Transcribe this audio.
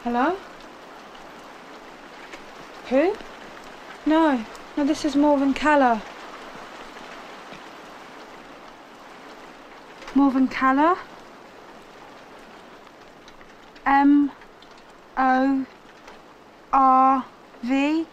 Hello? Who? No, this is Morven Caller. Morven Caller? M-O-R-V?